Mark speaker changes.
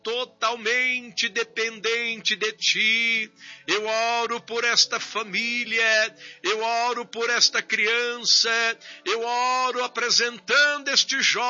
Speaker 1: totalmente dependente de ti. Eu oro por esta família, eu oro por esta criança, eu oro apresentando este jovem